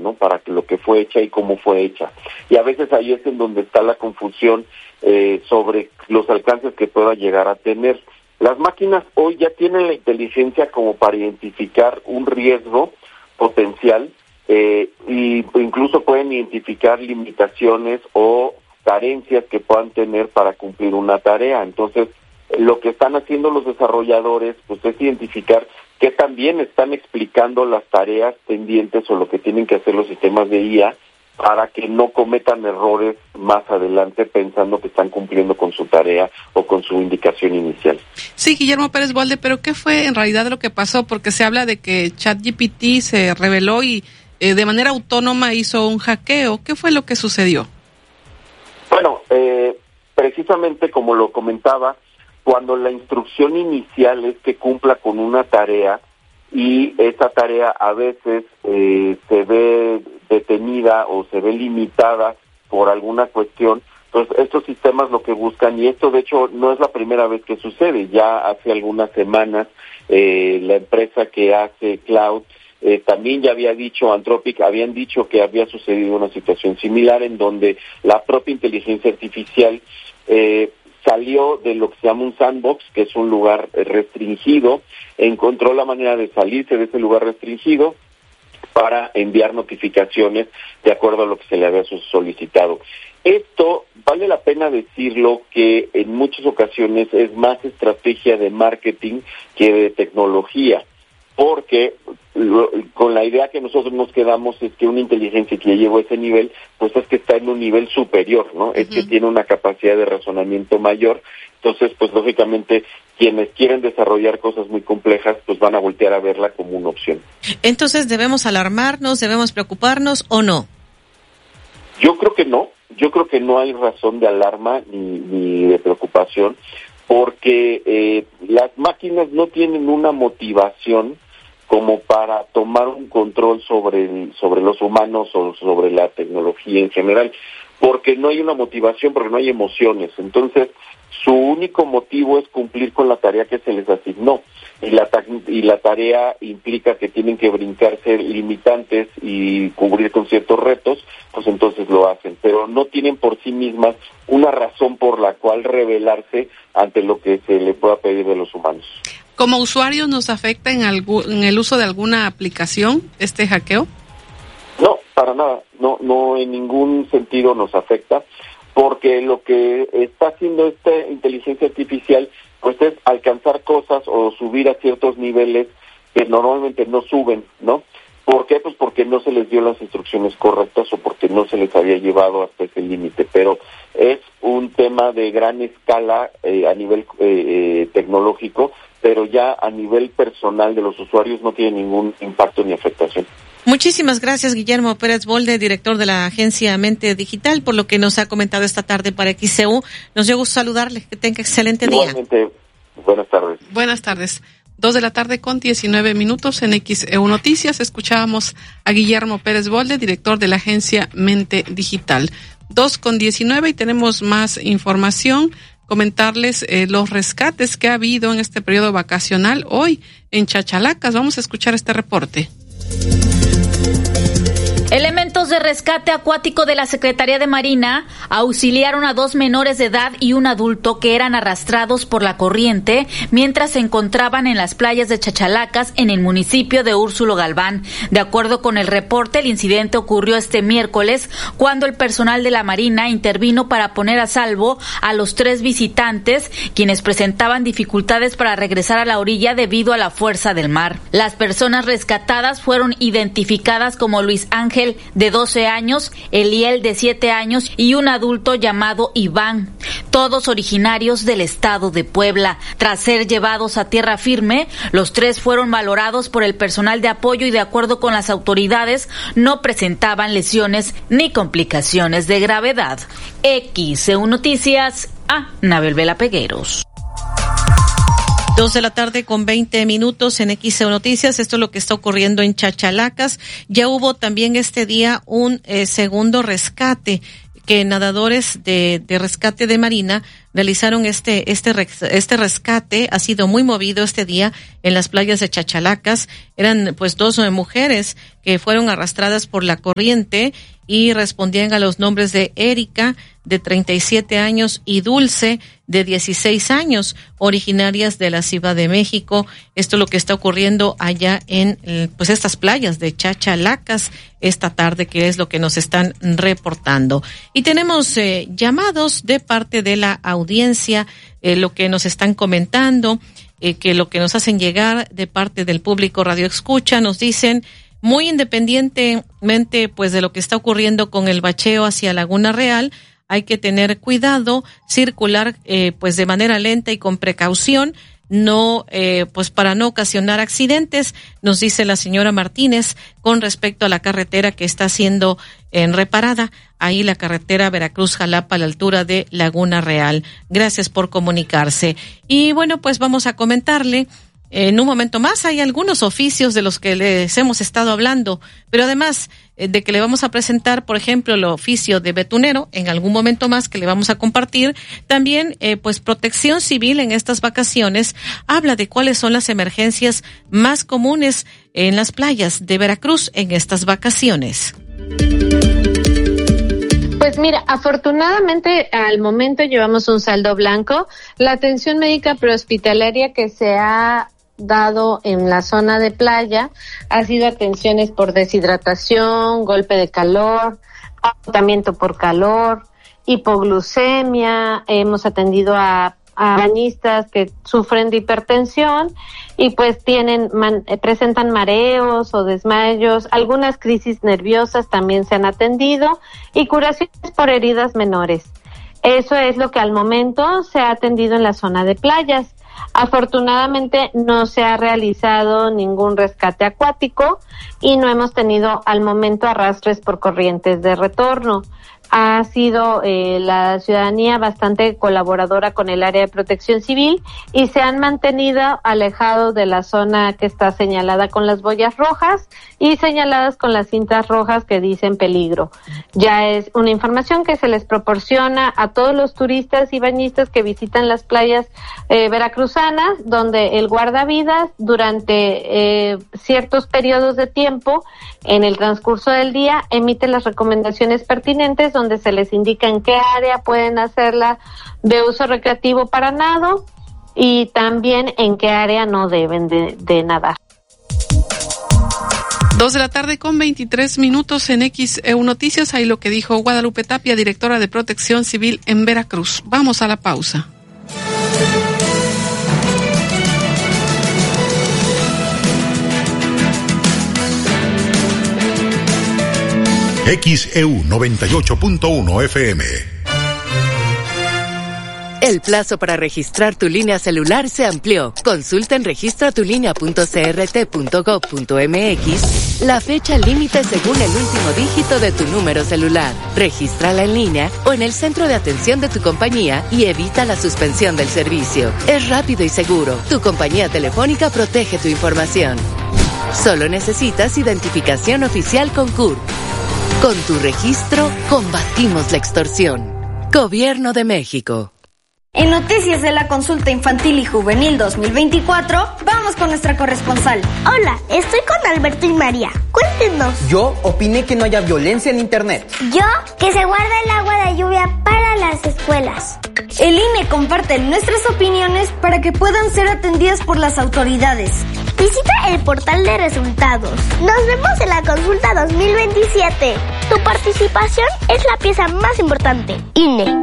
¿no? Para que lo que fue hecha y cómo fue hecha. Y a veces ahí es en donde está la confusión sobre los alcances que pueda llegar a tener. Las máquinas hoy ya tienen la inteligencia como para identificar un riesgo potencial y incluso pueden identificar limitaciones o carencias que puedan tener para cumplir una tarea. Entonces, lo que están haciendo los desarrolladores pues es identificar que también están explicando las tareas pendientes o lo que tienen que hacer los sistemas de IA para que no cometan errores más adelante pensando que están cumpliendo con su tarea o con su indicación inicial. Sí, Guillermo Pérez Bolde, pero ¿qué fue en realidad lo que pasó? Porque se habla de que ChatGPT se reveló y de manera autónoma hizo un hackeo. ¿Qué fue lo que sucedió? Bueno, precisamente como lo comentaba, cuando la instrucción inicial es que cumpla con una tarea y esa tarea a veces se ve detenida o se ve limitada por alguna cuestión, pues estos sistemas lo que buscan, y esto de hecho no es la primera vez que sucede, ya hace algunas semanas la empresa que hace cloud también ya había dicho, Anthropic, habían dicho que había sucedido una situación similar en donde la propia inteligencia artificial salió de lo que se llama un sandbox, que es un lugar restringido, encontró la manera de salirse de ese lugar restringido para enviar notificaciones de acuerdo a lo que se le había solicitado. Esto, vale la pena decirlo, que en muchas ocasiones es más estrategia de marketing que de tecnología, porque con la idea que nosotros nos quedamos es que una inteligencia que ya llegó a ese nivel, pues es que está en un nivel superior, ¿no? Es que tiene una capacidad de razonamiento mayor. Entonces, pues lógicamente, quienes quieren desarrollar cosas muy complejas, pues van a voltear a verla como una opción. Entonces, ¿debemos alarmarnos, debemos preocuparnos o no? Yo creo que no. Yo creo que no hay razón de alarma ni de preocupación, porque las máquinas no tienen una motivación como para tomar un control sobre los humanos o sobre la tecnología en general, porque no hay una motivación, porque no hay emociones. Entonces, su único motivo es cumplir con la tarea que se les asignó, y la tarea implica que tienen que brincarse limitantes y cubrir con ciertos retos, pues entonces lo hacen, pero no tienen por sí mismas una razón por la cual rebelarse ante lo que se le pueda pedir de los humanos. ¿Como usuarios nos afecta en el uso de alguna aplicación este hackeo? No, para nada, no en ningún sentido nos afecta, porque lo que está haciendo esta inteligencia artificial pues es alcanzar cosas o subir a ciertos niveles que normalmente no suben, ¿no? ¿Por qué? Pues porque no se les dio las instrucciones correctas o porque no se les había llevado hasta ese límite, pero es un tema de gran escala a nivel tecnológico, pero ya a nivel personal de los usuarios no tiene ningún impacto ni afectación. Muchísimas gracias, Guillermo Pérez Bolde, director de la agencia Mente Digital, por lo que nos ha comentado esta tarde para XCU. Nos dio gusto saludarle, que tenga excelente día. Igualmente, buenas tardes. Buenas tardes. 2:19 en XEU Noticias. Escuchábamos a Guillermo Pérez Bolde, director de la agencia Mente Digital. 2:19 y tenemos más información. Comentarles los rescates que ha habido en este periodo vacacional hoy en Chachalacas. Vamos a escuchar este reporte. Elementos de rescate acuático de la Secretaría de Marina auxiliaron a 2 menores de edad y un adulto que eran arrastrados por la corriente mientras se encontraban en las playas de Chachalacas en el municipio de Úrsulo Galván. De acuerdo con el reporte, el incidente ocurrió este miércoles cuando el personal de la Marina intervino para poner a salvo a los 3 visitantes, quienes presentaban dificultades para regresar a la orilla debido a la fuerza del mar. Las personas rescatadas fueron identificadas como Luis Ángel, de 12 años, Eliel, de 7 años, y un adulto llamado Iván, todos originarios del estado de Puebla. Tras ser llevados a tierra firme, los 3 fueron valorados por el personal de apoyo y, de acuerdo con las autoridades, no presentaban lesiones ni complicaciones de gravedad. XEU Noticias, Anabel Vela Pegueros. 2:20 en XEU Noticias. Esto es lo que está ocurriendo en Chachalacas. Ya hubo también este día un segundo rescate, que nadadores de rescate de Marina realizaron este rescate. Ha sido muy movido este día en las playas de Chachalacas. Eran pues 2 mujeres que fueron arrastradas por la corriente y respondían a los nombres de Erika, de 37 años, y Dulce, de 16 años, originarias de la Ciudad de México. Esto es lo que está ocurriendo allá en pues estas playas de Chachalacas esta tarde, que es lo que nos están reportando. Y tenemos llamados de parte de la audiencia, lo que nos están comentando, que lo que nos hacen llegar de parte del público Radio Escucha, nos dicen: muy independientemente pues de lo que está ocurriendo con el bacheo hacia Laguna Real, hay que tener cuidado, circular pues de manera lenta y con precaución, no pues para no ocasionar accidentes, nos dice la señora Martínez con respecto a la carretera que está siendo reparada, ahí la carretera Veracruz-Jalapa a la altura de Laguna Real. Gracias por comunicarse. Y bueno, pues vamos a comentarle. En un momento más hay algunos oficios de los que les hemos estado hablando, pero además de que le vamos a presentar, por ejemplo, el oficio de betunero en algún momento más que le vamos a compartir, también pues Protección Civil en estas vacaciones habla de cuáles son las emergencias más comunes en las playas de Veracruz en estas vacaciones. Pues mira, afortunadamente al momento llevamos un saldo blanco. La atención médica prehospitalaria que se ha dado en la zona de playa ha sido atenciones por deshidratación, golpe de calor, agotamiento por calor, hipoglucemia. Hemos atendido a bañistas que sufren de hipertensión y pues presentan mareos o desmayos. Algunas crisis nerviosas también se han atendido y curaciones por heridas menores. Eso es lo que al momento se ha atendido en la zona de playas. Afortunadamente no se ha realizado ningún rescate acuático y no hemos tenido al momento arrastres por corrientes de retorno. Ha sido la ciudadanía bastante colaboradora con el área de protección civil y se han mantenido alejados de la zona que está señalada con las boyas rojas y señaladas con las cintas rojas que dicen peligro. Ya es una información que se les proporciona a todos los turistas y bañistas que visitan las playas veracruzanas, donde el guardavidas durante ciertos periodos de tiempo en el transcurso del día emite las recomendaciones pertinentes, donde se les indica en qué área pueden hacerla de uso recreativo para nado y también en qué área no deben de nadar. 2:23 p.m. en XEU Noticias. Ahí lo que dijo Guadalupe Tapia, directora de Protección Civil en Veracruz. Vamos a la pausa. XEU 98.1 FM. El plazo para registrar tu línea celular se amplió. Consulta en registratulinea.crt.gov.mx la fecha límite según el último dígito de tu número celular. Regístrala en línea o en el centro de atención de tu compañía y evita la suspensión del servicio. Es rápido y seguro. Tu compañía telefónica protege tu información. Solo necesitas identificación oficial con CURP. Con tu registro, combatimos la extorsión. Gobierno de México. En Noticias de la Consulta Infantil y Juvenil 2024, vamos con nuestra corresponsal. Hola, estoy con Alberto y María. Cuéntenos. Yo opiné que no haya violencia en Internet. Yo, que se guarda el agua de lluvia para las escuelas. El INE comparte nuestras opiniones para que puedan ser atendidas por las autoridades. Visita el portal de resultados. Nos vemos en la consulta 2027. Tu participación es la pieza más importante. INE.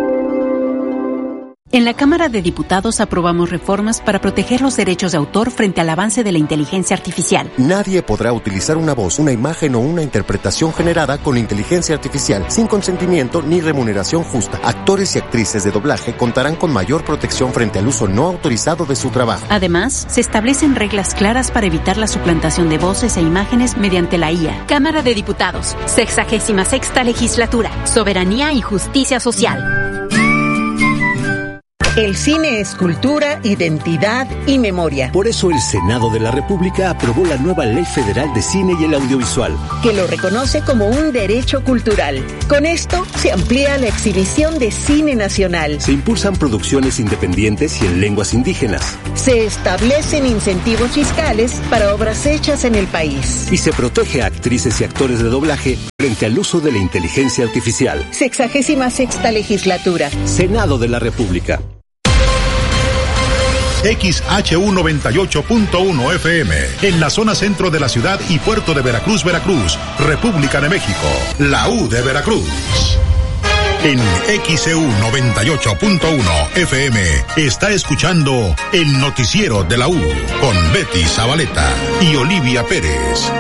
En la Cámara de Diputados aprobamos reformas para proteger los derechos de autor frente al avance de la inteligencia artificial. Nadie podrá utilizar una voz, una imagen o una interpretación generada con inteligencia artificial sin consentimiento ni remuneración justa. Actores y actrices de doblaje contarán con mayor protección frente al uso no autorizado de su trabajo. Además, se establecen reglas claras para evitar la suplantación de voces e imágenes mediante la IA. Cámara de Diputados, 66ª Legislatura, Soberanía y Justicia Social. El cine es cultura, identidad y memoria. Por eso el Senado de la República aprobó la nueva Ley Federal de Cine y el Audiovisual, que lo reconoce como un derecho cultural. Con esto se amplía la exhibición de cine nacional. Se impulsan producciones independientes y en lenguas indígenas. Se establecen incentivos fiscales para obras hechas en el país. Y se protege a actrices y actores de doblaje frente al uso de la inteligencia artificial. 66ª legislatura. Senado de la República. XHU98.1 FM, en la zona centro de la ciudad y puerto de Veracruz, Veracruz, República de México, la U de Veracruz. En XEU 98.1 FM está escuchando el noticiero de la U con Betty Zabaleta y Olivia Pérez.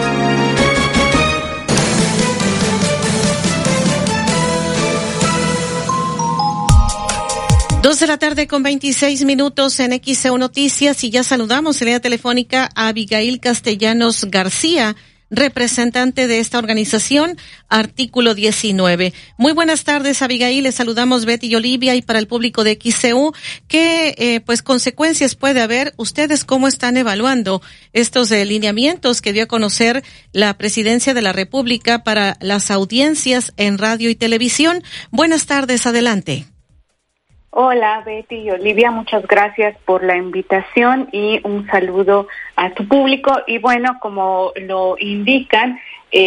2:26 p.m. en XEU Noticias, y ya saludamos en línea telefónica a Abigail Castellanos García, representante de esta organización Artículo 19. Muy buenas tardes, Abigail. Les saludamos Betty y Olivia, y para el público de XEU, ¿qué consecuencias puede haber? ¿Ustedes cómo están evaluando estos lineamientos que dio a conocer la Presidencia de la República para las audiencias en radio y televisión? Buenas tardes, adelante. Hola Betty y Olivia, muchas gracias por la invitación y un saludo a tu público. Y bueno, como lo indican,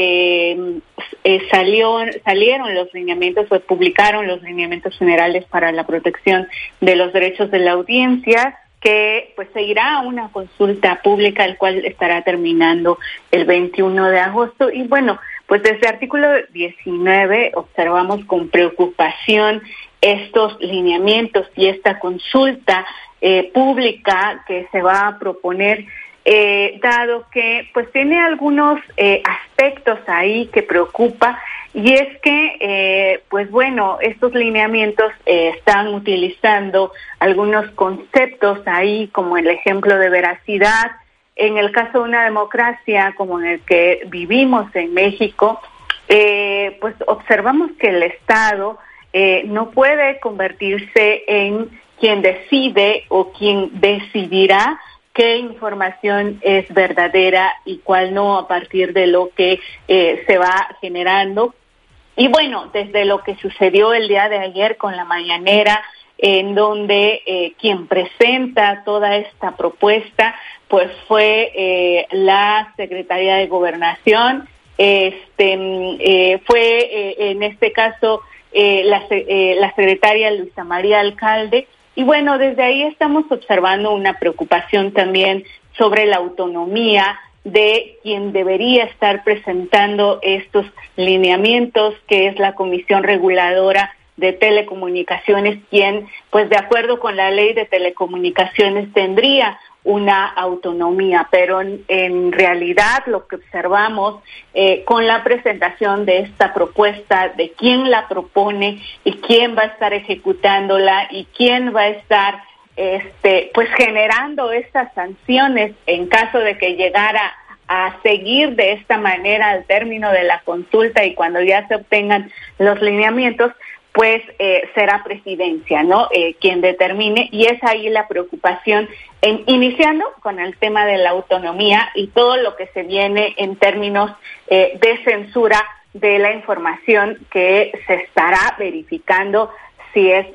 salieron los lineamientos, se publicaron los lineamientos generales para la protección de los derechos de la audiencia, que pues se irá a una consulta pública, el cual estará terminando el 21 de agosto. Y bueno, pues desde artículo 19 observamos con preocupación estos lineamientos y esta consulta pública que se va a proponer, dado que pues tiene algunos aspectos ahí que preocupa, y es que pues bueno, estos lineamientos están utilizando algunos conceptos ahí, como el ejemplo de veracidad. En el caso de una democracia como en el que vivimos en México, pues observamos que el Estado no puede convertirse en quien decide o quien decidirá qué información es verdadera y cuál no, a partir de lo que se va generando. Y bueno, desde lo que sucedió el día de ayer con la mañanera, en donde quien presenta toda esta propuesta pues fue la Secretaría de Gobernación, fue en este caso la secretaria Luisa María Alcalde. Y bueno, desde ahí estamos observando una preocupación también sobre la autonomía de quien debería estar presentando estos lineamientos, que es la Comisión Reguladora de Telecomunicaciones, quien, pues de acuerdo con la Ley de Telecomunicaciones, tendría una autonomía, pero en realidad lo que observamos con la presentación de esta propuesta, de quién la propone y quién va a estar ejecutándola y quién va a estar pues generando estas sanciones en caso de que llegara a seguir de esta manera al término de la consulta y cuando ya se obtengan los lineamientos, pues será Presidencia, ¿no? Quien determine, y es ahí la preocupación, iniciando con el tema de la autonomía y todo lo que se viene en términos de censura de la información que se estará verificando si es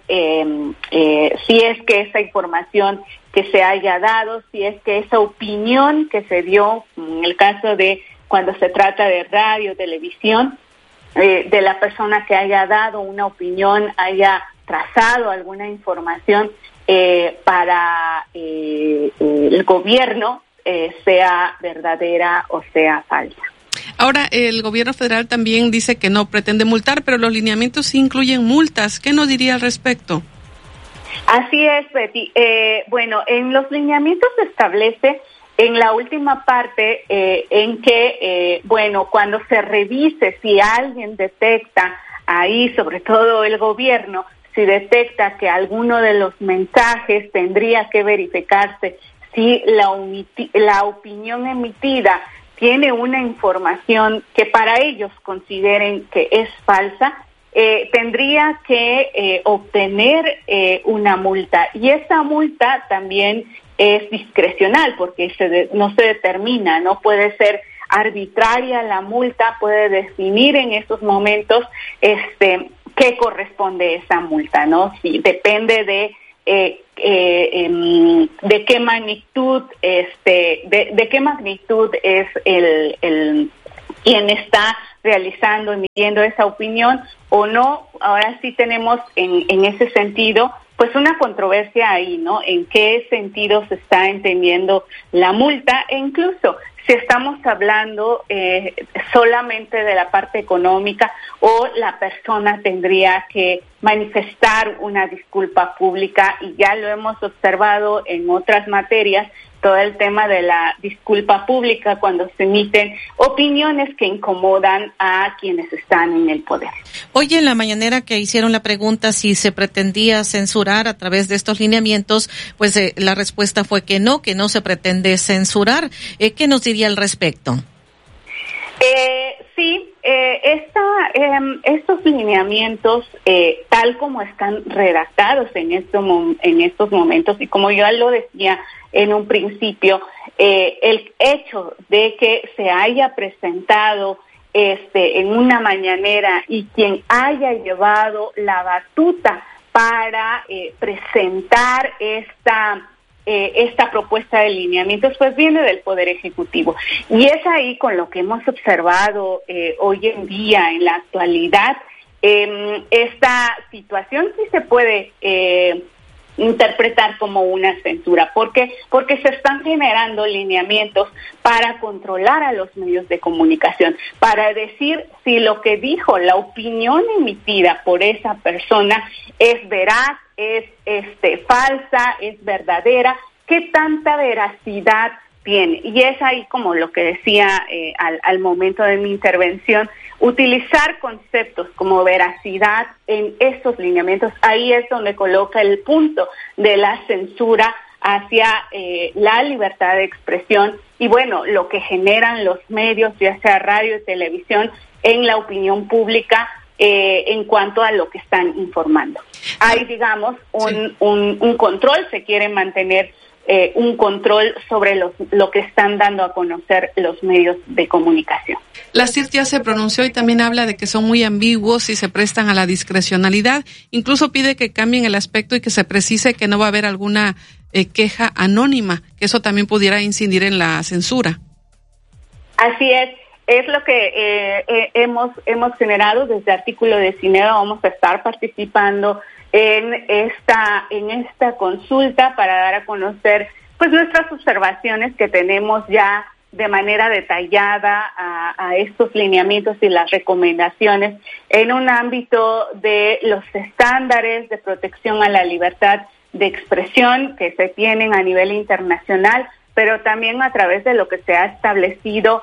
que esa información que se haya dado, si es que esa opinión que se dio, en el caso de cuando se trata de radio, televisión, de la persona que haya dado una opinión, haya trazado alguna información para el gobierno, sea verdadera o sea falsa. Ahora, el gobierno federal también dice que no pretende multar, pero los lineamientos sí incluyen multas. ¿Qué nos diría al respecto? Así es, Betty. Bueno, en los lineamientos se establece en la última parte en que, bueno, cuando se revise si alguien detecta ahí, sobre todo el gobierno, si detecta que alguno de los mensajes tendría que verificarse si la opinión emitida tiene una información que para ellos consideren que es falsa, tendría que obtener una multa, y esa multa también es discrecional porque no se determina, no puede ser arbitraria la multa, puede definir en estos momentos qué corresponde esa multa, ¿no? Si depende de qué magnitud de qué magnitud es el quien está realizando, emitiendo esa opinión o no. Ahora sí tenemos en ese sentido pues una controversia ahí, ¿no? En qué sentido se está entendiendo la multa, e incluso si estamos hablando solamente de la parte económica, o la persona tendría que manifestar una disculpa pública, y ya lo hemos observado en otras materias, todo el tema de la disculpa pública cuando se emiten opiniones que incomodan a quienes están en el poder. Hoy en la mañanera que hicieron la pregunta si se pretendía censurar a través de estos lineamientos, pues la respuesta fue que no se pretende censurar. ¿Qué nos diría al respecto? Sí, estos lineamientos, tal como están redactados en estos momentos, y como yo lo decía en un principio, el hecho de que se haya presentado en una mañanera y quien haya llevado la batuta para presentar esta propuesta de lineamientos, pues viene del Poder Ejecutivo. Y es ahí con lo que hemos observado hoy en día, en la actualidad, esta situación sí se puede interpretar como una censura. ¿Por qué? Porque se están generando lineamientos para controlar a los medios de comunicación, para decir si lo que dijo, la opinión emitida por esa persona es veraz, es falsa, es verdadera, qué tanta veracidad tiene. Y es ahí como lo que decía al momento de mi intervención, utilizar conceptos como veracidad en estos lineamientos, ahí es donde coloca el punto de la censura hacia la libertad de expresión y bueno, lo que generan los medios, ya sea radio y televisión, en la opinión pública en cuanto a lo que están informando. Hay, digamos, un control, se quiere mantener un control sobre lo que están dando a conocer los medios de comunicación. La CIRT ya se pronunció y también habla de que son muy ambiguos y se prestan a la discrecionalidad. Incluso pide que cambien el aspecto y que se precise que no va a haber alguna queja anónima, que eso también pudiera incidir en la censura. Así es lo que hemos generado desde Artículo 19. Vamos a estar participando en esta consulta para dar a conocer pues nuestras observaciones que tenemos ya de manera detallada a estos lineamientos y las recomendaciones en un ámbito de los estándares de protección a la libertad de expresión que se tienen a nivel internacional, pero también a través de lo que se ha establecido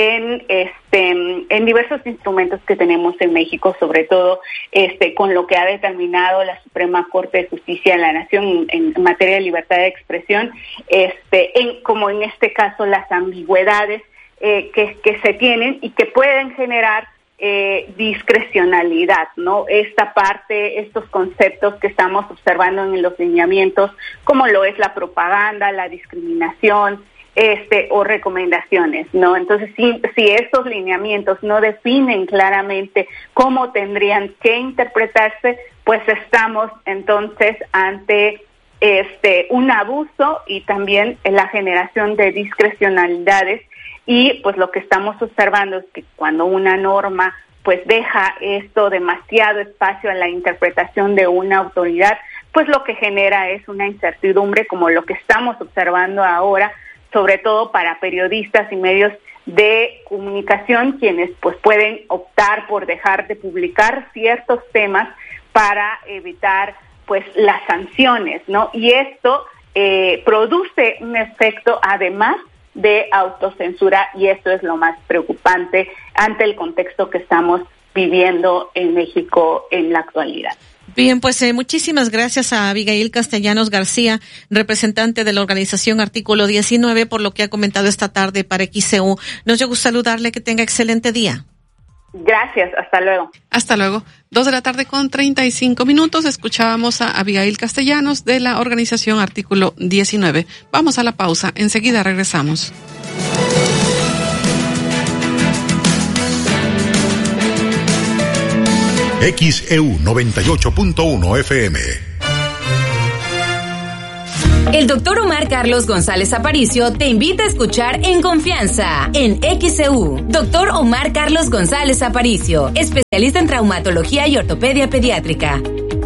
en diversos instrumentos que tenemos en México, sobre todo con lo que ha determinado la Suprema Corte de Justicia de la Nación en materia de libertad de expresión, como en este caso las ambigüedades que se tienen y que pueden generar discrecionalidad, ¿no? Esta parte, estos conceptos que estamos observando en los lineamientos, como lo es la propaganda, la discriminación, o recomendaciones, ¿no? Entonces, si estos lineamientos no definen claramente cómo tendrían que interpretarse, pues estamos entonces ante un abuso y también la generación de discrecionalidades, y pues lo que estamos observando es que cuando una norma pues deja esto demasiado espacio a la interpretación de una autoridad, pues lo que genera es una incertidumbre como lo que estamos observando ahora, sobre todo para periodistas y medios de comunicación, quienes pues pueden optar por dejar de publicar ciertos temas para evitar pues las sanciones, ¿no? Y esto produce un efecto además de autocensura, y esto es lo más preocupante ante el contexto que estamos viviendo en México en la actualidad. Bien, pues muchísimas gracias a Abigail Castellanos García, representante de la organización Artículo 19, por lo que ha comentado esta tarde para XCU. Nos llegó saludarle, que tenga excelente día. Gracias, hasta luego. Hasta luego. 2:35 p.m. Escuchábamos a Abigail Castellanos de la organización Artículo 19. Vamos a la pausa. Enseguida regresamos. XEU 98.1 FM. El doctor Omar Carlos González Aparicio te invita a escuchar En Confianza, en XEU. Doctor Omar Carlos González Aparicio, especialista en traumatología y ortopedia pediátrica.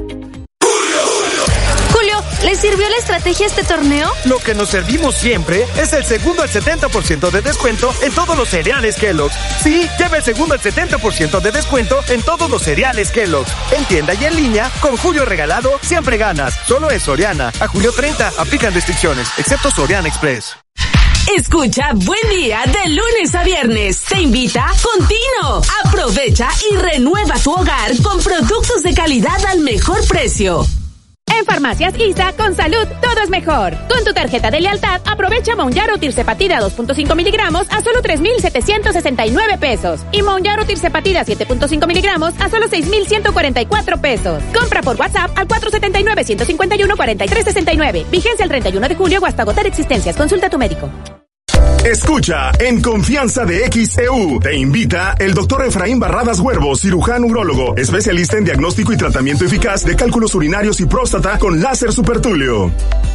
Julio, ¿le sirvió la estrategia este torneo? Lo que nos servimos siempre es el segundo al 70% de descuento en todos los cereales Kellogg's. Sí, lleva el segundo al 70% de descuento en todos los cereales Kellogg's. En tienda y en línea, con Julio regalado, siempre ganas. Solo en Soriana. A julio 30, aplican restricciones, excepto Soriana Express. Escucha Buen Día de lunes a viernes. Te invita Contino. Aprovecha y renueva tu hogar con productos de calidad al mejor precio. En Farmacias ISA, con salud, todo es mejor. Con tu tarjeta de lealtad, aprovecha Monjaro Tirzepatida 2.5 miligramos a solo 3,769 pesos. Y Monjaro Tirzepatida 7.5 miligramos a solo 6,144 pesos. Compra por WhatsApp al 479-151-4369. Vigencia el 31 de julio o hasta agotar existencias. Consulta a tu médico. Escucha En Confianza de XEU. Te invita el doctor Efraín Barradas Huervo, cirujano urólogo, especialista en diagnóstico y tratamiento eficaz de cálculos urinarios y próstata con láser supertulio.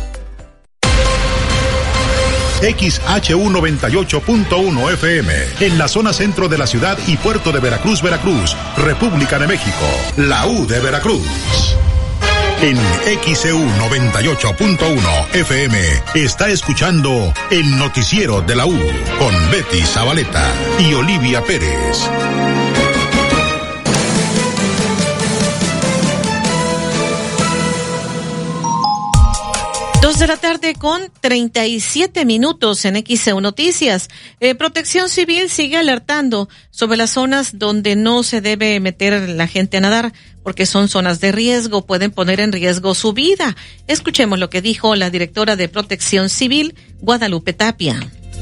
XHU 98.1 FM, en la zona centro de la ciudad y puerto de Veracruz, República de México, la U de Veracruz. En XEU 98.1 FM está escuchando el noticiero de la U con Betty Zabaleta y Olivia Pérez. 2:37 p.m. en XEU Noticias. Protección Civil sigue alertando sobre las zonas donde no se debe meter la gente a nadar, porque son zonas de riesgo, pueden poner en riesgo su vida. Escuchemos lo que dijo la directora de Protección Civil, Guadalupe Tapia.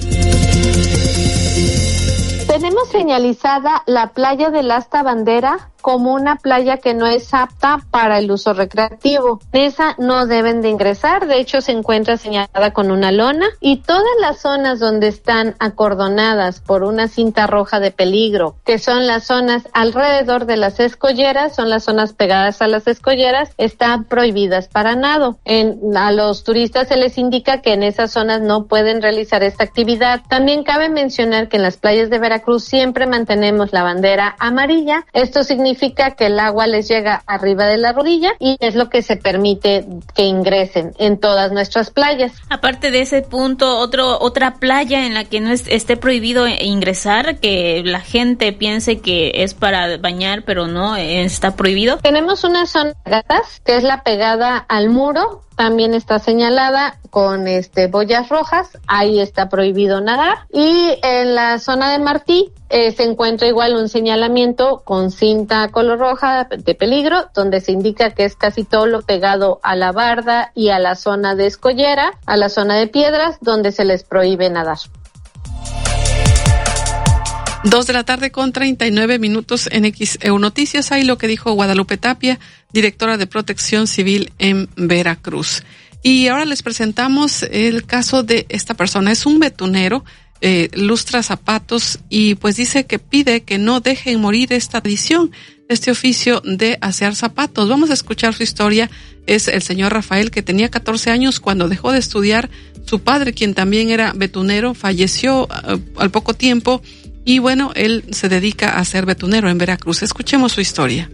Tenemos señalizada la playa del Asta Bandera como una playa que no es apta para el uso recreativo. Esa no deben de ingresar, de hecho se encuentra señalada con una lona, y todas las zonas donde están acordonadas por una cinta roja de peligro, que son las zonas alrededor de las escolleras, son las zonas pegadas a las escolleras, están prohibidas para nado. A los turistas se les indica que en esas zonas no pueden realizar esta actividad. También cabe mencionar que en las playas de Veracruz siempre mantenemos la bandera amarilla. Esto significa que el agua les llega arriba de la rodilla y es lo que se permite que ingresen en todas nuestras playas. Aparte de ese punto, otra playa en la que no esté prohibido ingresar, que la gente piense que es para bañar, pero no, está prohibido. Tenemos una zona de gatas, que es la pegada al muro, también está señalada con boyas rojas, ahí está prohibido nadar, y en la zona de Martí se encuentra igual un señalamiento con cinta color roja de peligro, donde se indica que es casi todo lo pegado a la barda y a la zona de escollera, a la zona de piedras, donde se les prohíbe nadar. 2:39 p.m. en XEU Noticias. Ahí lo que dijo Guadalupe Tapia, directora de Protección Civil en Veracruz. Y ahora les presentamos el caso de esta persona. Es un betunero, lustra zapatos, y pues dice que pide que no dejen morir esta tradición, este oficio de asear zapatos. Vamos a escuchar su historia. Es el señor Rafael, que tenía 14 años cuando dejó de estudiar. Su padre, quien también era betunero, falleció al poco tiempo. Y bueno, él se dedica a ser betunero en Veracruz. Escuchemos su historia.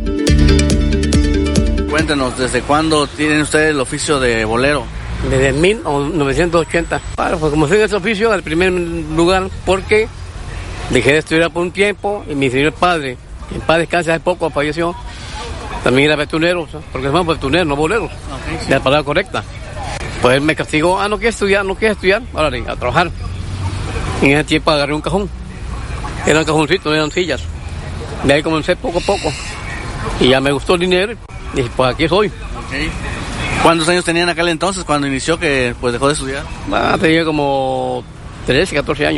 Cuéntenos, ¿desde cuándo tienen ustedes el oficio de bolero? Desde 1980. Claro, pues como soy de ese oficio, al primer lugar, porque dejé de estudiar por un tiempo y mi señor padre, en paz descanse, hace poco falleció, también era betunero, porque somos betuneros, no boleros, okay, sí. La palabra correcta. Pues él me castigó, no quieres estudiar, órale, a trabajar. Y en ese tiempo agarré un cajón. Era un cajoncito, no eran sillas. De ahí comencé poco a poco. Y ya me gustó el dinero y dije, pues aquí soy. Okay. ¿Cuántos años tenían aquel entonces cuando inició que pues dejó de estudiar? Tenía como 13, 14 años.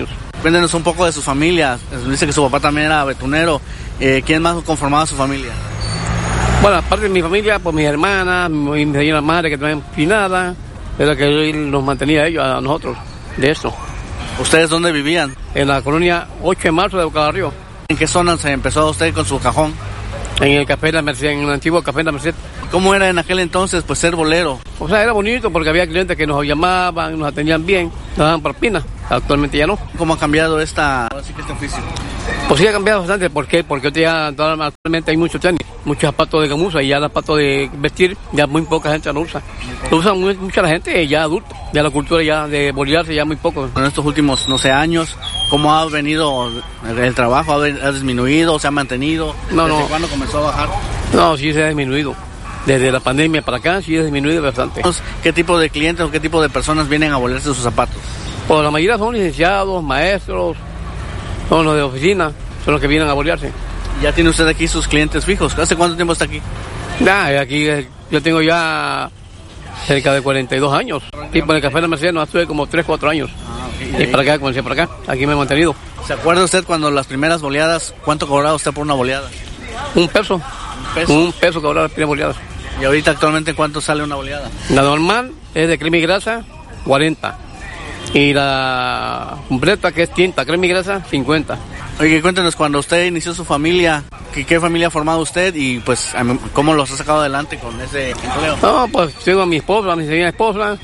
Cuéntenos un poco de su familia. Dice que su papá también era betunero. ¿Quién más conformaba su familia? Bueno, aparte de mi familia, pues mis hermanas, mi señora madre que también finada, era que nos mantenía ellos, a nosotros, de eso. ¿Ustedes dónde vivían? En la colonia 8 de marzo de Boca del Río. ¿En qué zona se empezó usted con su cajón? En el Café de la Merced, en el antiguo Café de la Merced. ¿Cómo era en aquel entonces, pues, ser bolero? O sea, era bonito porque había clientes que nos llamaban, nos atendían bien, nos daban propina. Actualmente ya no. ¿Cómo ha cambiado este oficio? Pues sí ha cambiado bastante. ¿Por qué? Porque actualmente hay muchos tenis, muchos zapatos de gamuza y ya los zapatos de vestir ya muy poca gente lo usa. Lo usa mucha gente ya adulta, ya la cultura ya de bolearse ya muy poco. En estos últimos, no sé, años, ¿cómo ha venido el trabajo? ¿Ha disminuido? ¿Se ha mantenido? ¿Desde cuándo comenzó a bajar? No, sí se ha disminuido. Desde la pandemia para acá sí ha disminuido bastante. ¿Qué tipo de clientes o qué tipo de personas vienen a bolearse sus zapatos? Pues la mayoría son licenciados, maestros, son los de oficina, son los que vienen a bolearse. ¿Ya tiene usted aquí sus clientes fijos? ¿Hace cuánto tiempo está aquí? Aquí yo tengo ya cerca de 42 años. Y por el Café de la Merced no estuve como 3, 4 años. Y para acá, comencé para acá, aquí me he mantenido. ¿Se acuerda usted cuando las primeras boleadas, cuánto cobraba usted por una boleada? $1. $1 cobraba las primeras boleadas. ¿Y ahorita actualmente cuánto sale una boleada? La normal es de crema y grasa, 40. Y la completa, que es tinta, crema y grasa, 50. Oye, cuéntenos, cuando usted inició su familia, ¿qué familia ha formado usted y pues cómo los ha sacado adelante con ese empleo? No, pues tengo a mi esposa, a mi señora esposa,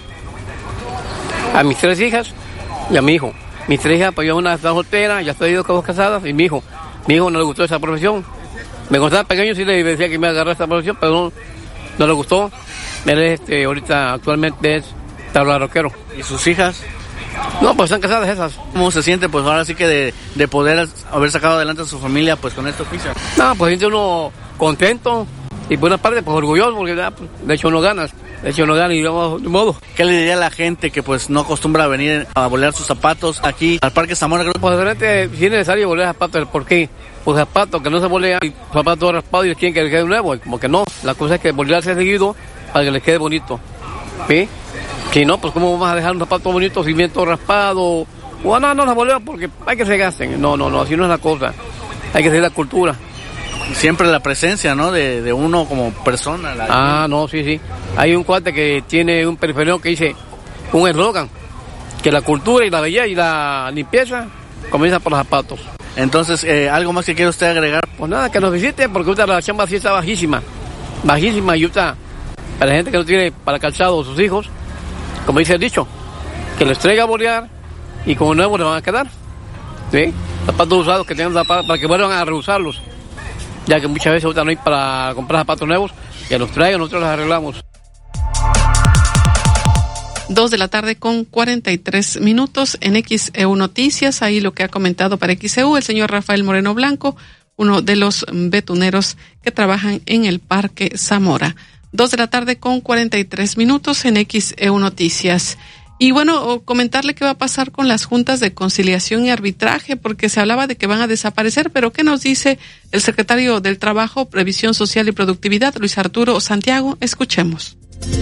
a mis 3 hijas y a mi hijo. Mis 3 hijas, pues yo una está soltera, ya estoy 2 casadas, y mi hijo no le gustó esa profesión. Me contaba pequeño, sí le decía que me agarrara esta profesión, pero no le gustó. Él ahorita actualmente es tablaroquero. ¿Y sus hijas? No, pues están casadas esas. ¿Cómo se siente, pues ahora sí que de poder haber sacado adelante a su familia, pues con este oficio? No, pues siente uno contento y por una parte, pues orgulloso, porque de hecho uno gana y vamos de modo. ¿Qué le diría a la gente que pues no acostumbra a venir a bolear sus zapatos aquí al Parque Zamora? Pues realmente sí es necesario bolear zapatos. ¿Por qué? Pues zapatos que no se bolean, zapatos raspados y quieren que les quede nuevo, y como que no. La cosa es que bolearse seguido para que les quede bonito. ¿Sí? Si no, pues cómo vamos a dejar un zapato bonito si bien todo raspado. O no la bolean porque hay que se gasten. No, así no es la cosa. Hay que seguir la cultura. Siempre la presencia, ¿no? De uno como persona. No, sí. Hay un cuate que tiene un periférico que dice un eslogan, que la cultura y la belleza y la limpieza comienza por los zapatos. Entonces, ¿algo más que quiere usted agregar? Pues nada, que nos visite, porque ahorita la chamba sí está bajísima, y ahorita, para la gente que no tiene para calzado a sus hijos, como dice el dicho, que les traiga a bolear y como nuevos les van a quedar, ¿sí? Zapatos usados que tengan zapatos para que vuelvan a reusarlos, ya que muchas veces ahorita no hay para comprar zapatos nuevos, que los traigan, nosotros los arreglamos. 2:43 p.m. en XEU Noticias. Ahí lo que ha comentado para XEU el señor Rafael Moreno Blanco, uno de los betuneros que trabajan en el Parque Zamora. 2:43 p.m. en XEU Noticias. Y bueno, comentarle qué va a pasar con las juntas de conciliación y arbitraje, porque se hablaba de que van a desaparecer, pero ¿qué nos dice el secretario del Trabajo, Previsión Social y Productividad, Luis Arturo Santiago? Escuchemos.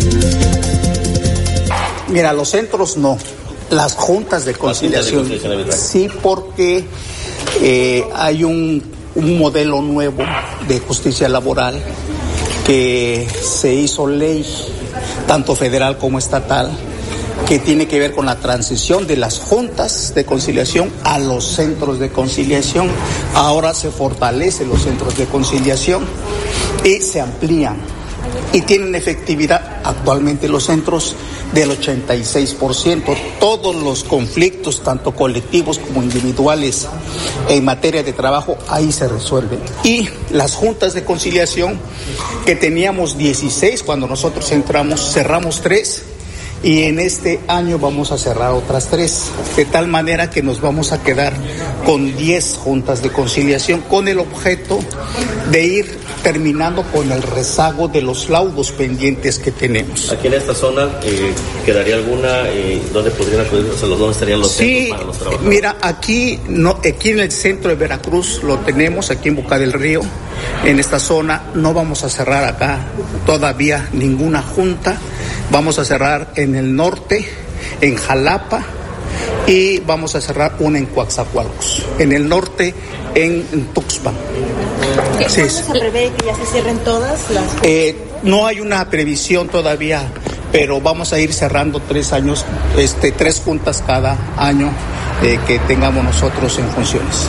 Mira, los centros no, las juntas de conciliación sí, porque hay un modelo nuevo de justicia laboral que se hizo ley, tanto federal como estatal, que tiene que ver con la transición de las juntas de conciliación a los centros de conciliación. Ahora se fortalecen los centros de conciliación y se amplían. Y tienen efectividad actualmente los centros del 86%. Todos los conflictos, tanto colectivos como individuales, en materia de trabajo, ahí se resuelven. Y las juntas de conciliación, que teníamos 16 cuando nosotros entramos, cerramos 3. Y en este año vamos a cerrar otras 3, de tal manera que nos vamos a quedar con 10 juntas de conciliación, con el objeto de ir terminando con el rezago de los laudos pendientes que tenemos. Aquí en esta zona, ¿quedaría alguna donde podrían acudir? O sea, ¿dónde estarían los centros para los trabajadores? Mira, aquí en el centro de Veracruz lo tenemos, aquí en Boca del Río, en esta zona. No vamos a cerrar acá todavía ninguna junta. Vamos a cerrar en el norte, en Jalapa y vamos a cerrar una en Coatzacoalcos, en el norte, en Tuxpan. ¿Cuándo se prevé que ya se cierren todas las? No hay una previsión todavía, pero vamos a ir cerrando 3 años, 3 juntas cada año que tengamos nosotros en funciones.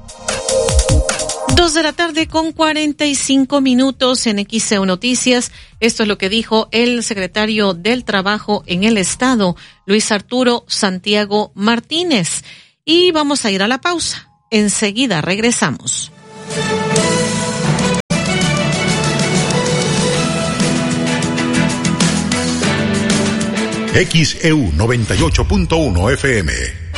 2:45 en XEU Noticias. Esto es lo que dijo el secretario del Trabajo en el Estado, Luis Arturo Santiago Martínez. Y vamos a ir a la pausa. Enseguida regresamos. XEU 98.1 FM.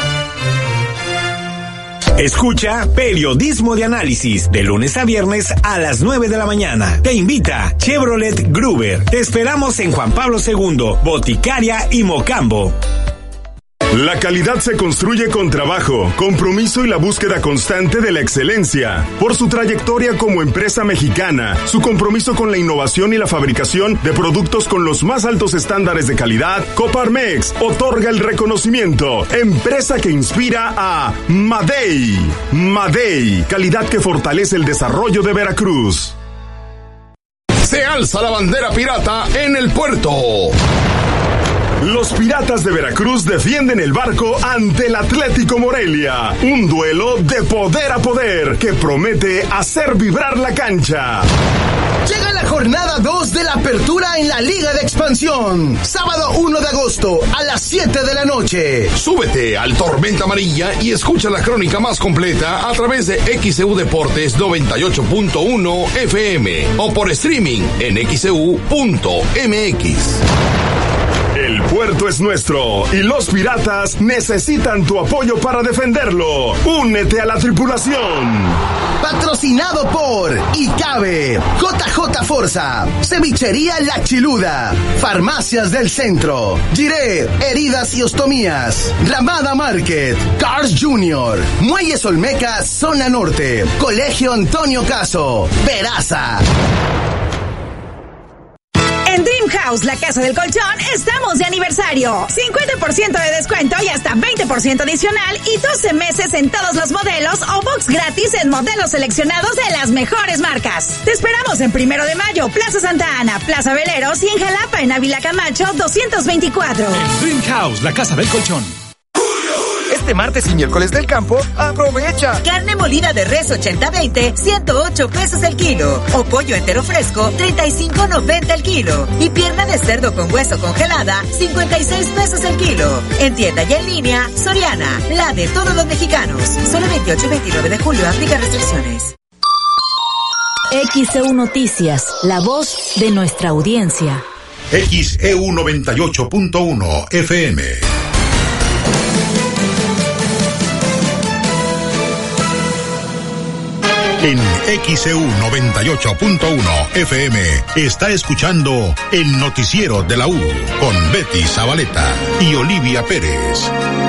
Escucha Periodismo de Análisis de lunes a viernes a las 9 de la mañana. Te invita Chevrolet Gruber. Te esperamos en Juan Pablo II, Boticaria y Mocambo. La calidad se construye con trabajo, compromiso y la búsqueda constante de la excelencia. Por su trayectoria como empresa mexicana, su compromiso con la innovación y la fabricación de productos con los más altos estándares de calidad, Coparmex otorga el reconocimiento. Empresa que inspira a Madey. Madey, calidad que fortalece el desarrollo de Veracruz. Se alza la bandera pirata en el puerto. Los Piratas de Veracruz defienden el barco ante el Atlético Morelia. Un duelo de poder a poder que promete hacer vibrar la cancha. Llega la jornada 2 de la apertura en la Liga de Expansión. Sábado 1 de agosto a las 7 de la noche. Súbete al Tormenta Amarilla y escucha la crónica más completa a través de XEU Deportes 98.1 FM o por streaming en xeu.mx. El puerto es nuestro y los piratas necesitan tu apoyo para defenderlo. Únete a la tripulación. Patrocinado por ICABE, JJ Forza, Cevichería La Chiluda, Farmacias del Centro, Giré, Heridas y Ostomías, Ramada Market, Cars Junior, Muelles Olmeca, Zona Norte, Colegio Antonio Caso, Peraza. En Dream House, la casa del colchón, estamos de aniversario. 50% de descuento y hasta 20% adicional y 12 meses en todos los modelos o box gratis en modelos seleccionados de las mejores marcas. Te esperamos en 1 de Mayo, Plaza Santa Ana, Plaza Veleros y en Jalapa, en Ávila Camacho 224. En Dream House, la casa del colchón. Este martes y miércoles del campo, aprovecha. Carne molida de res 80-20, 108 pesos el kilo. O pollo entero fresco, 35.90 el kilo. Y pierna de cerdo con hueso congelada, 56 pesos el kilo. En tienda y en línea, Soriana, la de todos los mexicanos. Solo 28 y 29 de julio, aplica restricciones. XEU Noticias, la voz de nuestra audiencia. XEU 98.1 FM. En XEU 98.1 FM está escuchando el noticiero de la U con Betty Zabaleta y Olivia Pérez.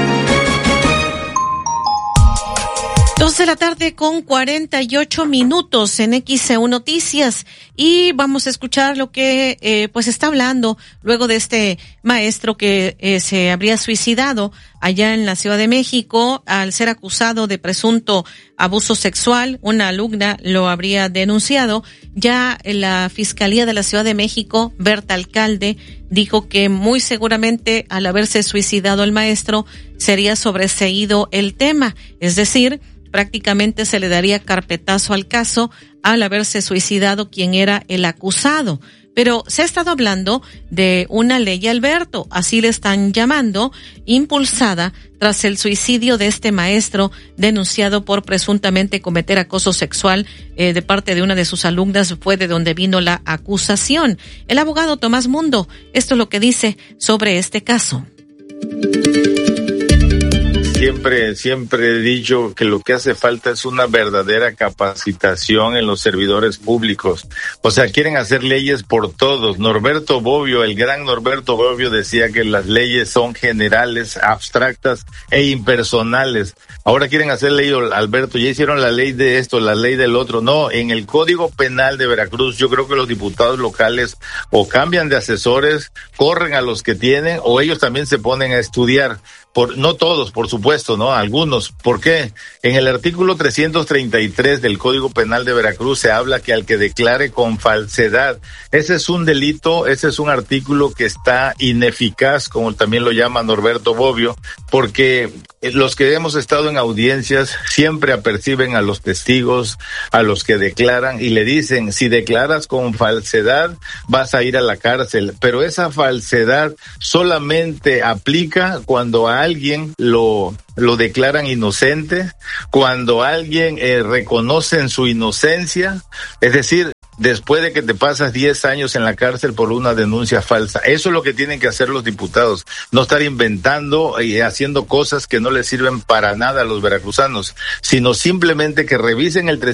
2:48 en XEU Noticias y vamos a escuchar lo que pues está hablando luego de este maestro que se habría suicidado allá en la Ciudad de México al ser acusado de presunto abuso sexual. Una alumna lo habría denunciado. Ya la Fiscalía de la Ciudad de México, Berta Alcalde, dijo que muy seguramente al haberse suicidado el maestro sería sobreseído el tema, es decir, prácticamente se le daría carpetazo al caso al haberse suicidado quien era el acusado. Pero se ha estado hablando de una ley Alberto, así le están llamando, impulsada tras el suicidio de este maestro denunciado por presuntamente cometer acoso sexual de parte de una de sus alumnas. Fue de donde vino la acusación. El abogado Tomás Mundo, esto es lo que dice sobre este caso. Siempre he dicho que lo que hace falta es una verdadera capacitación en los servidores públicos. O sea, quieren hacer leyes por todos. Norberto Bobbio, el gran Norberto Bobbio, decía que las leyes son generales, abstractas e impersonales. Ahora quieren hacer ley, Alberto, ya hicieron la ley de esto, la ley del otro. No, en el Código Penal de Veracruz yo creo que los diputados locales o cambian de asesores, corren a los que tienen o ellos también se ponen a estudiar. no todos, por supuesto, ¿no? Algunos. ¿Por qué? En el artículo 333 del Código Penal de Veracruz se habla que al que declare con falsedad, ese es un delito, ese es un artículo que está ineficaz, como también lo llama Norberto Bobbio, porque los que hemos estado en audiencias siempre aperciben a los testigos, a los que declaran y le dicen, si declaras con falsedad vas a ir a la cárcel, pero esa falsedad solamente aplica cuando a alguien lo declaran inocente, cuando alguien reconocen su inocencia, es decir, después de que te pasas 10 años en la cárcel por una denuncia falsa. Eso es lo que tienen que hacer los diputados, no estar inventando y haciendo cosas que no les sirven para nada a los veracruzanos, sino simplemente que revisen el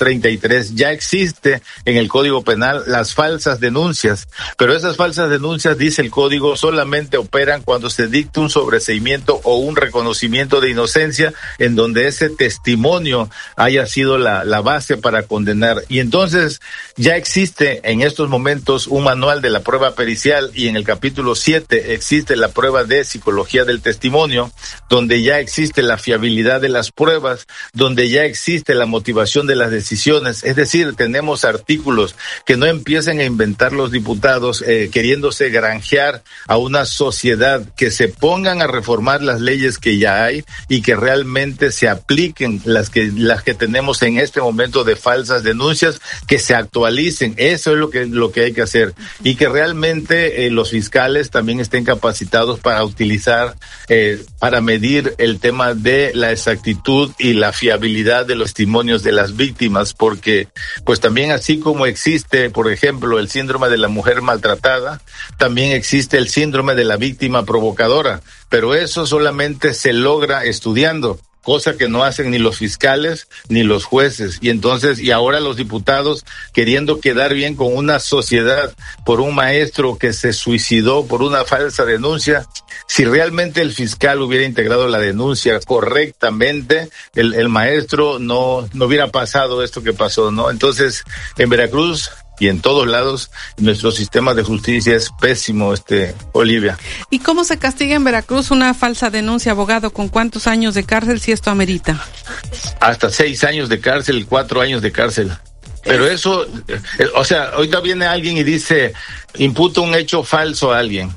333, ya existe en el Código Penal las falsas denuncias, pero esas falsas denuncias, dice el Código, solamente operan cuando se dicta un sobreseimiento o un reconocimiento de inocencia en donde ese testimonio haya sido la base para condenar. Y entonces ya existe en estos momentos un manual de la prueba pericial y en el capítulo 7 existe la prueba de psicología del testimonio, donde ya existe la fiabilidad de las pruebas, donde ya existe la motivación de las decisiones. Es decir, tenemos artículos que no empiecen a inventar los diputados queriéndose granjear a una sociedad, que se pongan a reformar las leyes que ya hay y que realmente se apliquen las que tenemos en este momento de falsas denuncias, que se actualicen. Eso es lo que hay que hacer, y que realmente los fiscales también estén capacitados para utilizar, para medir el tema de la exactitud y la fiabilidad de los testimonios de las víctimas, porque pues también así como existe, por ejemplo, el síndrome de la mujer maltratada, también existe el síndrome de la víctima provocadora, pero eso solamente se logra estudiando, cosa que no hacen ni los fiscales ni los jueces. Y entonces, y ahora los diputados queriendo quedar bien con una sociedad por un maestro que se suicidó por una falsa denuncia. Si realmente el fiscal hubiera integrado la denuncia correctamente, el maestro no hubiera pasado esto que pasó, ¿no? Entonces, en Veracruz y en todos lados, nuestro sistema de justicia es pésimo, Olivia. ¿Y cómo se castiga en Veracruz una falsa denuncia, abogado? ¿Con cuántos años de cárcel, si esto amerita? Hasta 6 años de cárcel, 4 años de cárcel. Pero eso, o sea, ahorita viene alguien y dice, imputa un hecho falso a alguien.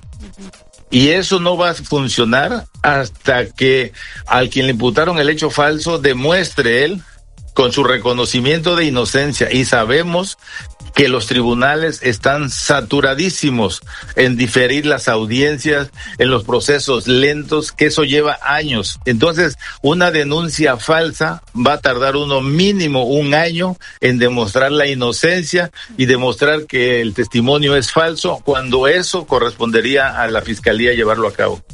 Y eso no va a funcionar hasta que al quien le imputaron el hecho falso demuestre él con su reconocimiento de inocencia. Y sabemos que los tribunales están saturadísimos en diferir las audiencias, en los procesos lentos, que eso lleva años. Entonces, una denuncia falsa va a tardar mínimo un año en demostrar la inocencia y demostrar que el testimonio es falso, cuando eso correspondería a la fiscalía llevarlo a cabo.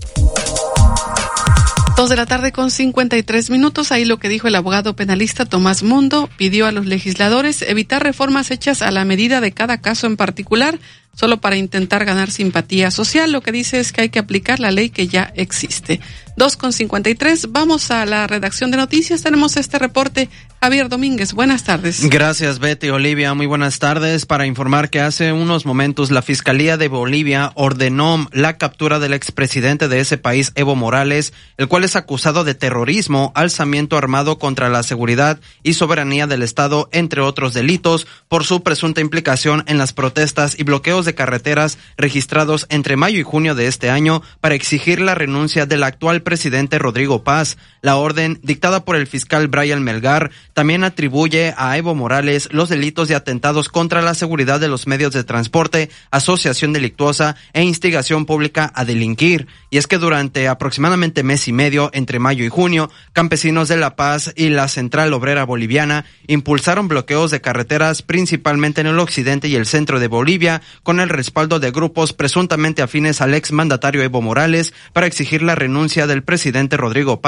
2:53 p.m. Ahí lo que dijo el abogado penalista Tomás Mundo, pidió a los legisladores evitar reformas hechas a la medida de cada caso en particular, solo para intentar ganar simpatía social. Lo que dice es que hay que aplicar la ley que ya existe. 2:53, vamos a la redacción de noticias. Tenemos este reporte. Javier Domínguez, buenas tardes. Gracias, Betty. Olivia, muy buenas tardes. Para informar que hace unos momentos la Fiscalía de Bolivia ordenó la captura del expresidente de ese país, Evo Morales, el cual es acusado de terrorismo, alzamiento armado contra la seguridad y soberanía del Estado, entre otros delitos, por su presunta implicación en las protestas y bloqueos de carreteras registrados entre mayo y junio de este año para exigir la renuncia del actual presidente Rodrigo Paz. La orden, dictada por el fiscal Brian Melgar, también atribuye a Evo Morales los delitos de atentados contra la seguridad de los medios de transporte, asociación delictuosa e instigación pública a delinquir. Y es que durante aproximadamente mes y medio, entre mayo y junio, campesinos de La Paz y la Central Obrera Boliviana impulsaron bloqueos de carreteras principalmente en el occidente y el centro de Bolivia, con el respaldo de grupos presuntamente afines al exmandatario Evo Morales para exigir la renuncia del presidente Rodrigo Paz.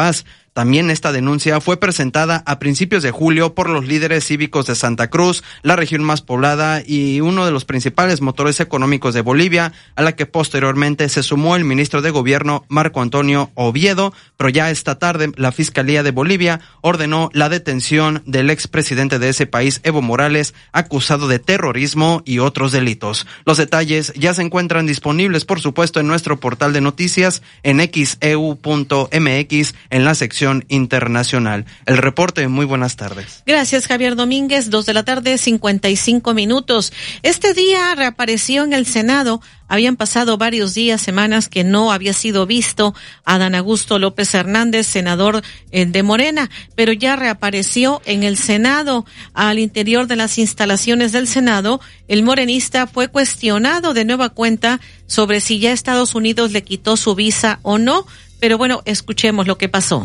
También esta denuncia fue presentada a principios de julio por los líderes cívicos de Santa Cruz, la región más poblada y uno de los principales motores económicos de Bolivia, a la que posteriormente se sumó el ministro de Gobierno Marco Antonio Oviedo, pero ya esta tarde la Fiscalía de Bolivia ordenó la detención del expresidente de ese país, Evo Morales, acusado de terrorismo y otros delitos. Los detalles ya se encuentran disponibles, por supuesto, en nuestro portal de noticias en xeu.mx en la sección internacional. El reporte, muy buenas tardes. Gracias, Javier Domínguez, 2:55 p.m. Este día reapareció en el Senado. Habían pasado varios días, semanas que no había sido visto a Adán Augusto López Hernández, senador de Morena, pero ya reapareció en el Senado. Al interior de las instalaciones del Senado, el morenista fue cuestionado de nueva cuenta sobre si ya Estados Unidos le quitó su visa o no, pero bueno, escuchemos lo que pasó.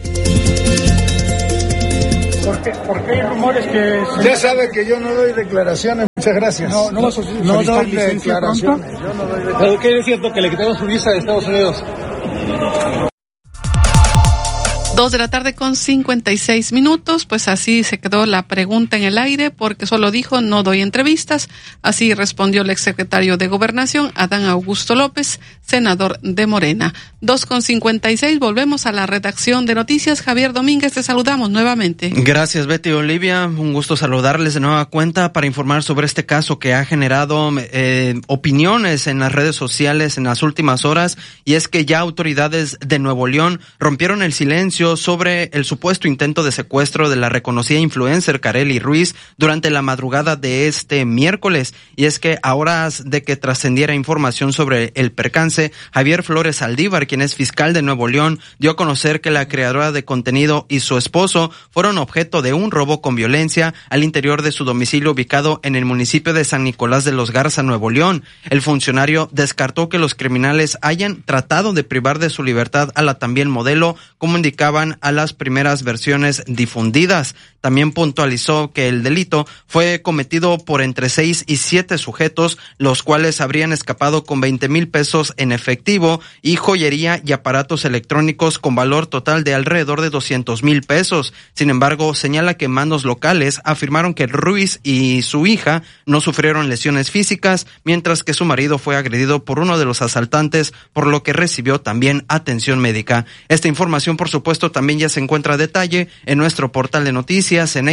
Porque hay rumores que... Ya sabe que yo no doy declaraciones, muchas gracias. No doy declaraciones. ¿Pero qué es cierto que le quitamos su visa de Estados Unidos? 2:56 p.m, pues así se quedó la pregunta en el aire, porque solo dijo, no doy entrevistas. Así respondió el exsecretario de Gobernación, Adán Augusto López, senador de Morena. 2:56, volvemos a la redacción de noticias. Javier Domínguez, te saludamos nuevamente. Gracias, Betty Olivia, un gusto saludarles de nueva cuenta para informar sobre este caso que ha generado opiniones en las redes sociales en las últimas horas, y es que ya autoridades de Nuevo León rompieron el silencio sobre el supuesto intento de secuestro de la reconocida influencer Karely Ruiz durante la madrugada de este miércoles. Y es que a horas de que trascendiera información sobre el percance, Javier Flores Saldívar, quien es fiscal de Nuevo León, dio a conocer que la creadora de contenido y su esposo fueron objeto de un robo con violencia al interior de su domicilio ubicado en el municipio de San Nicolás de los Garza, Nuevo León. El funcionario descartó que los criminales hayan tratado de privar de su libertad a la también modelo, como indicaban a las primeras versiones difundidas. También puntualizó que el delito fue cometido por entre 6 y 7 sujetos, los cuales habrían escapado con 20,000 pesos en efectivo y joyería y aparatos electrónicos con valor total de alrededor de 200,000 pesos. Sin embargo, señala que mandos locales afirmaron que Ruiz y su hija no sufrieron lesiones físicas, mientras que su marido fue agredido por uno de los asaltantes, por lo que recibió también atención médica. Esta información, por supuesto, también ya se encuentra a detalle en nuestro portal de noticias en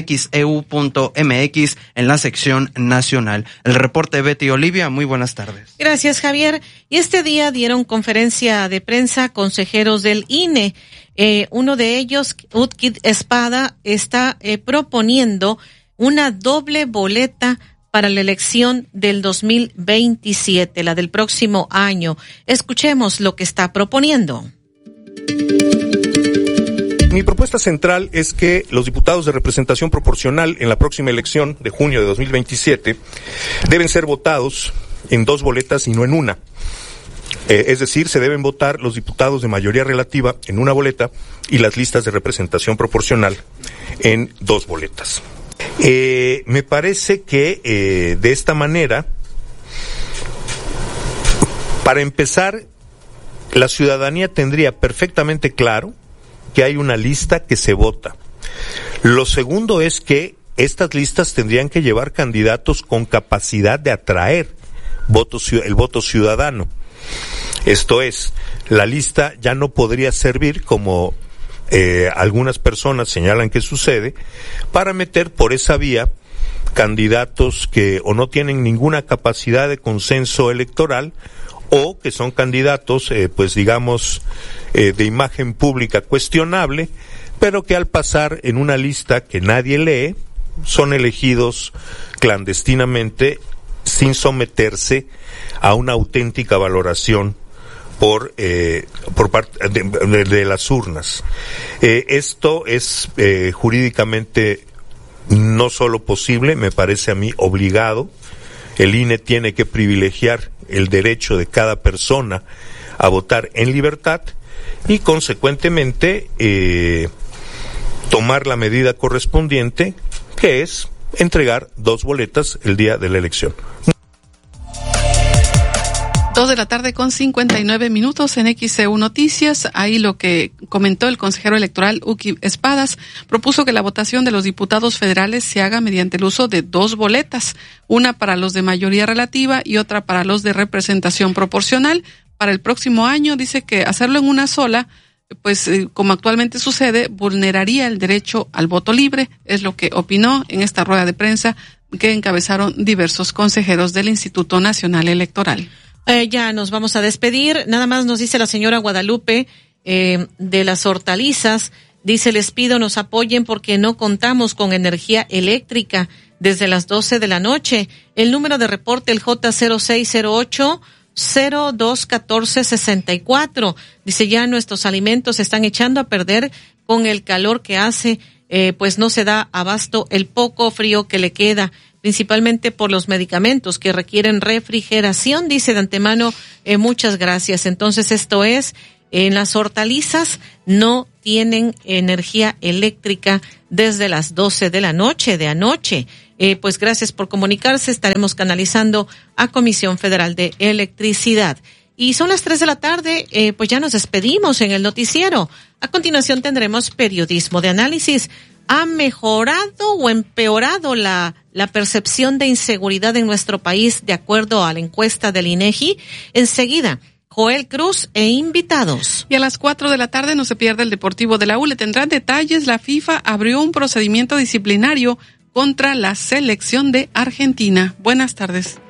xeu.mx en la sección nacional. El reporte de Betty Olivia, muy buenas tardes. Gracias, Javier. Y este día dieron conferencia de prensa consejeros del INE. Uno de ellos, Utkid Espada, está proponiendo una doble boleta para la elección del 2027, la del próximo año. Escuchemos lo que está proponiendo. Mi propuesta central es que los diputados de representación proporcional en la próxima elección de junio de 2027 deben ser votados en 2 boletas y no en una. Es decir, se deben votar los diputados de mayoría relativa en una boleta y las listas de representación proporcional en 2 boletas. Me parece que de esta manera, para empezar, la ciudadanía tendría perfectamente claro que hay una lista que se vota. Lo segundo es que estas listas tendrían que llevar candidatos con capacidad de atraer el voto ciudadano. Esto es, la lista ya no podría servir, como algunas personas señalan que sucede, para meter por esa vía candidatos que o no tienen ninguna capacidad de consenso electoral o que son candidatos, de imagen pública cuestionable, pero que al pasar en una lista que nadie lee, son elegidos clandestinamente sin someterse a una auténtica valoración por parte de las urnas. Esto es jurídicamente no solo posible, me parece a mí obligado. El INE tiene que privilegiar el derecho de cada persona a votar en libertad y consecuentemente tomar la medida correspondiente, que es entregar 2 boletas el día de la elección. 2:59 en XEU Noticias. Ahí lo que comentó el consejero electoral Uki Espadas, propuso que la votación de los diputados federales se haga mediante el uso de 2 boletas, una para los de mayoría relativa y otra para los de representación proporcional. Para el próximo año dice que hacerlo en una sola, pues como actualmente sucede, vulneraría el derecho al voto libre, es lo que opinó en esta rueda de prensa que encabezaron diversos consejeros del Instituto Nacional Electoral. Ya nos vamos a despedir. Nada más nos dice la señora Guadalupe de las hortalizas. Dice, les pido nos apoyen porque no contamos con energía eléctrica desde las 12 de la noche. El número de reporte, el J0608-021464. Dice, ya nuestros alimentos se están echando a perder con el calor que hace, pues no se da abasto el poco frío que le queda, principalmente por los medicamentos que requieren refrigeración. Dice de antemano, muchas gracias. Entonces esto es, en las hortalizas no tienen energía eléctrica desde las 12 de la noche de anoche. Pues gracias por comunicarse, estaremos canalizando a Comisión Federal de Electricidad. Y son las 3 de la tarde, pues ya nos despedimos en el noticiero. A continuación tendremos periodismo de análisis. ¿Ha mejorado o empeorado la percepción de inseguridad en nuestro país de acuerdo a la encuesta del INEGI? Enseguida, Joel Cruz e invitados. Y a las 4 de la tarde no se pierde el Deportivo de la U. Le tendrán detalles. La FIFA abrió un procedimiento disciplinario contra la selección de Argentina. Buenas tardes.